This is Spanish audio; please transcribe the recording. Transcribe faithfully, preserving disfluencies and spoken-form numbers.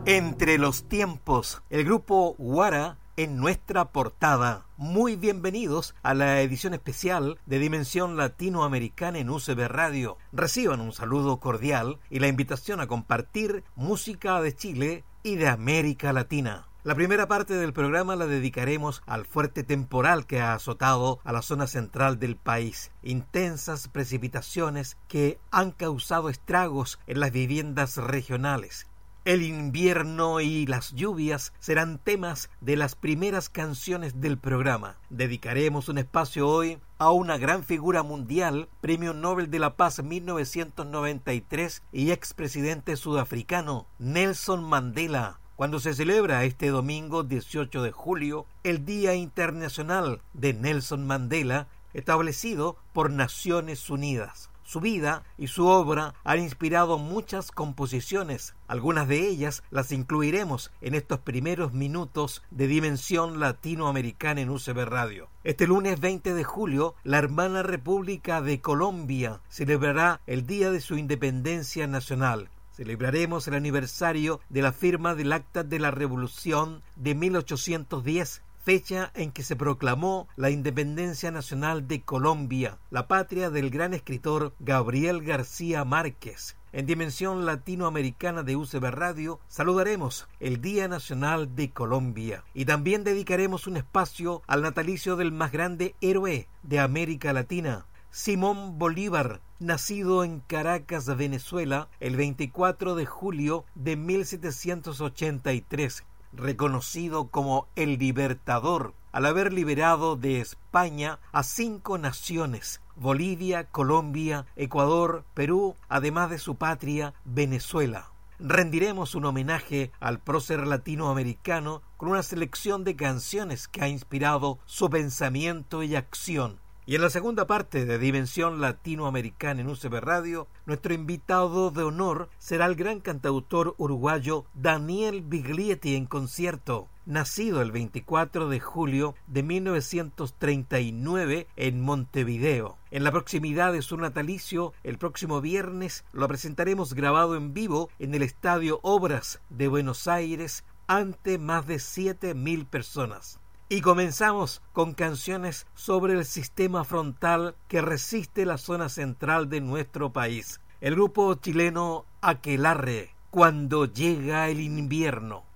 Entre los tiempos, el grupo Guara en nuestra portada. Muy bienvenidos a la edición especial de Dimensión Latinoamericana en U C B Radio. Reciban un saludo cordial y la invitación a compartir música de Chile y de América Latina. La primera parte del programa la dedicaremos al fuerte temporal que ha azotado a la zona central del país. Intensas precipitaciones que han causado estragos en las viviendas regionales. El invierno y las lluvias serán temas de las primeras canciones del programa. Dedicaremos un espacio hoy a una gran figura mundial, Premio Nobel de la Paz mil novecientos noventa y tres y expresidente sudafricano, Nelson Mandela, cuando se celebra este domingo dieciocho de julio el Día Internacional de Nelson Mandela, establecido por Naciones Unidas. Su vida y su obra han inspirado muchas composiciones. Algunas de ellas las incluiremos en estos primeros minutos de Dimensión Latinoamericana en U C B Radio. Este lunes veinte de julio, la hermana República de Colombia celebrará el Día de su Independencia Nacional. Celebraremos el aniversario de la firma del Acta de la Revolución de mil ochocientos diez, fecha en que se proclamó la independencia nacional de Colombia, la patria del gran escritor Gabriel García Márquez. En Dimensión Latinoamericana de U C B Radio saludaremos el Día Nacional de Colombia y también dedicaremos un espacio al natalicio del más grande héroe de América Latina, Simón Bolívar, nacido en Caracas, Venezuela, el veinticuatro de julio de mil setecientos ochenta y tres. Reconocido como el Libertador, al haber liberado de España a cinco naciones: Bolivia, Colombia, Ecuador, Perú, además de su patria, Venezuela. Rendiremos un homenaje al prócer latinoamericano con una selección de canciones que ha inspirado su pensamiento y acción. Y en la segunda parte de Dimensión Latinoamericana en U C B Radio, nuestro invitado de honor será el gran cantautor uruguayo Daniel Biglietti en concierto, nacido el veinticuatro de julio de mil novecientos treinta y nueve en Montevideo. En la proximidad de su natalicio, el próximo viernes lo presentaremos grabado en vivo en el Estadio Obras de Buenos Aires ante más de siete mil personas. Y comenzamos con canciones sobre el sistema frontal que resiste la zona central de nuestro país. El grupo chileno Aquelarre, Cuando llega el invierno.